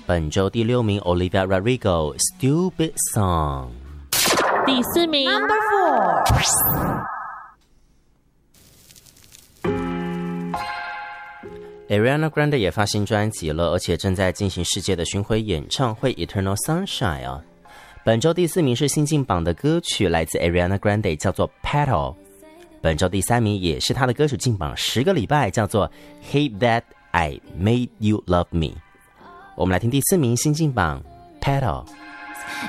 本周第6名 Olivia Rodrigo Stupid Song。 第4名 Number 4。Ariana Grande 也发新专辑了，而且正在进行世界的巡回演唱会 Eternal Sunshine 啊。本周第4名是新晋榜的歌曲，来自 Ariana Grande， 叫做 Petal。本周第3名也是她的歌曲进榜10个礼拜，叫做 Hate That I Made You Love Me。我们来听第4名新晋榜 Petal。